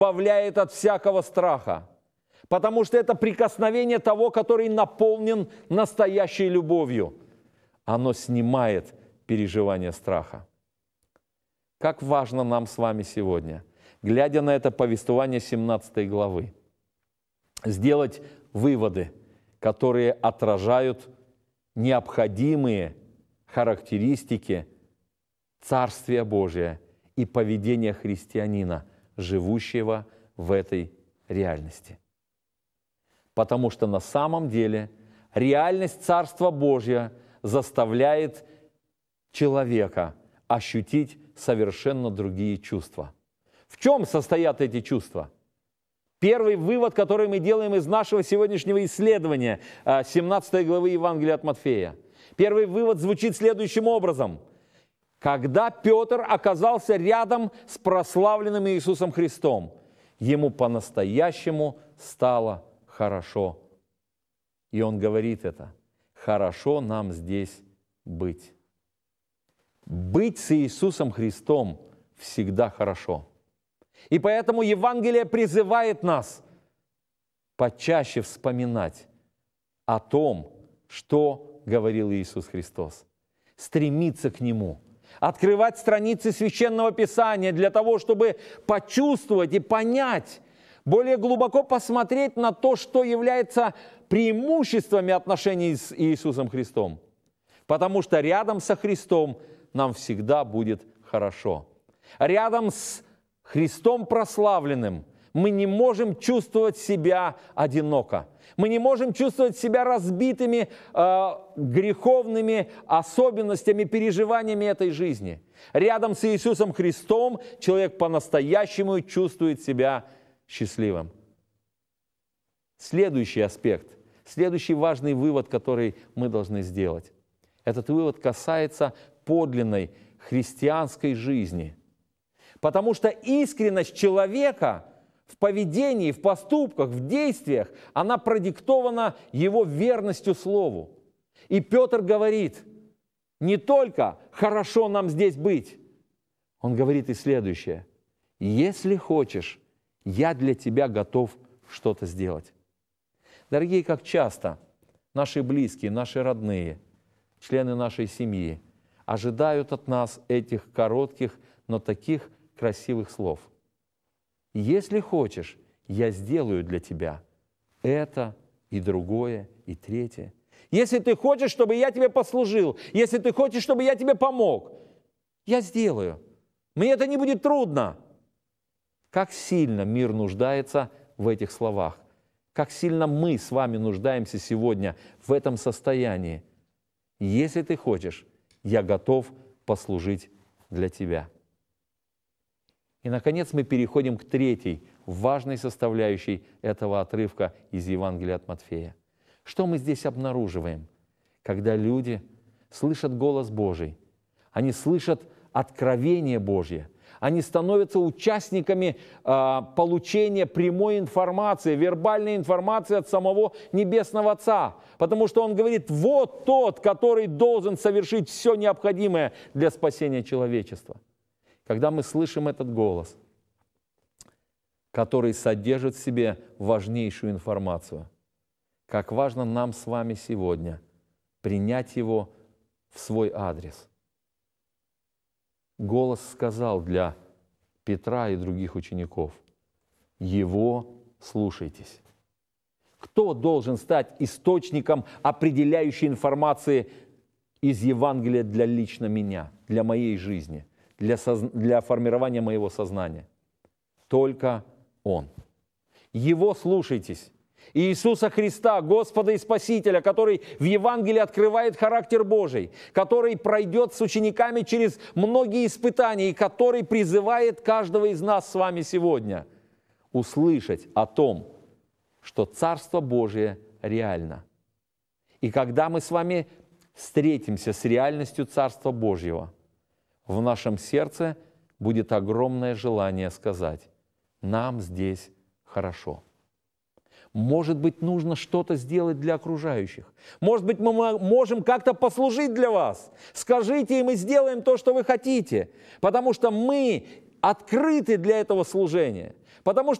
избавляет от всякого страха, потому что это прикосновение того, который наполнен настоящей любовью. Оно снимает переживание страха. Как важно нам с вами сегодня, глядя на это повествование 17 главы, сделать выводы, которые отражают необходимые характеристики Царствия Божия и поведения христианина, живущего в этой реальности. Потому что на самом деле реальность Царства Божия заставляет человека ощутить совершенно другие чувства. В чем состоят эти чувства? Первый вывод, который мы делаем из нашего сегодняшнего исследования 17 главы Евангелия от Матфея. Первый вывод звучит следующим образом. Когда Петр оказался рядом с прославленным Иисусом Христом, ему по-настоящему стало хорошо. И он говорит это: «Хорошо нам здесь быть». Быть с Иисусом Христом всегда хорошо. И поэтому Евангелие призывает нас почаще вспоминать о том, что говорил Иисус Христос, стремиться к Нему, открывать страницы Священного Писания для того, чтобы почувствовать и понять, более глубоко посмотреть на то, что является преимуществами отношений с Иисусом Христом. Потому что рядом со Христом нам всегда будет хорошо. Рядом с Христом прославленным мы не можем чувствовать себя одиноко. Мы не можем чувствовать себя разбитыми греховными особенностями, переживаниями этой жизни. Рядом с Иисусом Христом человек по-настоящему чувствует себя счастливым. Следующий аспект, следующий важный вывод, который мы должны сделать. Этот вывод касается подлинной христианской жизни. Потому что искренность человека в поведении, в поступках, в действиях, она продиктована его верностью Слову. И Петр говорит, не только «хорошо нам здесь быть», он говорит и следующее: «Если хочешь, я для тебя готов что-то сделать». Дорогие, как часто наши близкие, наши родные, члены нашей семьи ожидают от нас этих коротких, но таких красивых слов. «Если хочешь, я сделаю для тебя это и другое, и третье. Если ты хочешь, чтобы я тебе послужил, если ты хочешь, чтобы я тебе помог, я сделаю. Мне это не будет трудно». Как сильно мир нуждается в этих словах. Как сильно мы с вами нуждаемся сегодня в этом состоянии. Если ты хочешь, я готов послужить для тебя. И, наконец, мы переходим к третьей, важной составляющей этого отрывка из Евангелия от Матфея. Что мы здесь обнаруживаем? Когда люди слышат голос Божий, они слышат откровение Божье, они становятся участниками получения прямой информации, вербальной информации от самого Небесного Отца. Потому что Он говорит, вот тот, который должен совершить все необходимое для спасения человечества. Когда мы слышим этот голос, который содержит в себе важнейшую информацию, как важно нам с вами сегодня принять его в свой адрес. Голос сказал для Петра и других учеников: «Его слушайтесь». Кто должен стать источником определяющей информации из Евангелия для лично меня, для моей жизни, для формирования моего сознания? Только Он. Его слушайтесь. Иисуса Христа, Господа и Спасителя, который в Евангелии открывает характер Божий, который пройдет с учениками через многие испытания и который призывает каждого из нас с вами сегодня услышать о том, что Царство Божие реально. И когда мы с вами встретимся с реальностью Царства Божьего, в нашем сердце будет огромное желание сказать: нам здесь хорошо. Может быть, нужно что-то сделать для окружающих. Может быть, мы можем как-то послужить для вас. Скажите, и мы сделаем то, что вы хотите. Потому что мы открыты для этого служения. Потому что